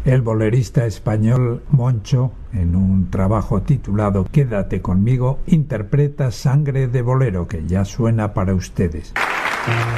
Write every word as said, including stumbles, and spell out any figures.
El bolerista español Moncho, en un trabajo titulado Quédate conmigo, interpreta Sangre de Bolero, que ya suena para ustedes.